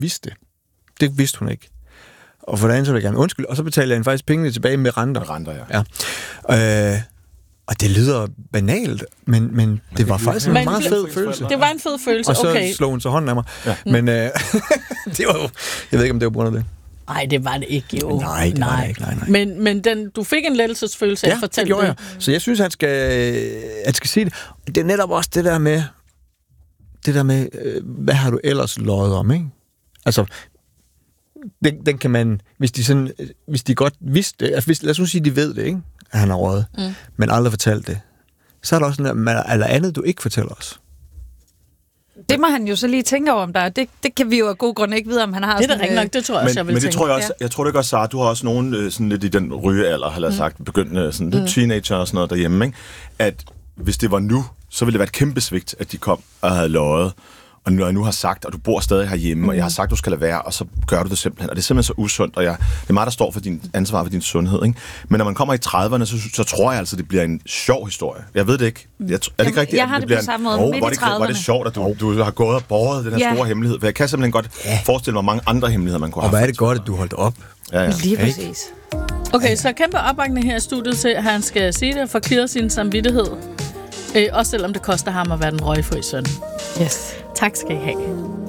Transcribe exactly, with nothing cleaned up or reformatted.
vidste det. Det vidste hun ikke. Og for det andet så ville jeg gerne undskylde, og så betalte jeg hende faktisk pengene tilbage med renter. Med renter, ja. ja. Øh, og det lyder banalt, men, men, men det var faktisk en meget fed følelse. Det var en fed følelse, okay. Og så slog hun så hånden af mig. Ja. Men øh, det var jo... Jeg ved ikke, om det var på grund af det. Nej, det var det ikke, jo. Nej, det nej. var det ikke. Nej, nej. Men, men den, du fik en lettelsesfølelse af ja, at fortælle det. Ja, det. jeg. Så jeg synes, han skal, han skal sige det. Det er netop også det der med... Det der med, øh, hvad har du ellers løjet om, ikke? Altså... Den, den kan man, hvis de sådan, hvis de godt vidste det, altså hvis, lad os nu sige, de ved det, ikke? At han har røget, mm. men aldrig fortalt det, så er der også noget, eller andet, du ikke fortæller os. Det må han jo så lige tænke over, om der det, det kan vi jo af god grund ikke vide, om han har det er sådan... Det er nok, det tror jeg men, også, jeg vil Men det tænke. tror jeg også, jeg tror det gør, Sara, du har også nogen sådan lidt i den rygealder, har jeg sagt, begyndende sådan lidt mm. teenager og sådan noget derhjemme, ikke? At hvis det var nu, så ville det være et kæmpe svigt, at de kom og havde løjet. Og når jeg nu har sagt, og du bor stadig herhjemme, mm. og jeg har sagt, du skal lade være, og så gør du det simpelthen. Og det er simpelthen så usundt, og jeg, det er meget, der står for din ansvar for din sundhed. Ikke? Men når man kommer i trediverne, så, så tror jeg altså, det bliver en sjov historie. Jeg ved det ikke. Jeg, er det Jamen, ikke rigtigt? Jeg har det, det på samme måde. Oh, midt i trediverne. Var det sjovt, at du, du har gået og båret den her ja. store hemmelighed? For jeg kan simpelthen godt ja. forestille mig mange andre hemmeligheder, man kunne og have. Og hvad er det godt, at du holdt op? Ja, ja. Lige præcis. Okay, så kæmpe opbakning her i studiet til, at han skal sige det og forklare sin samvittighed. Øh, også selvom det koster ham at være den røgfri søn. Yes. Tak skal I have.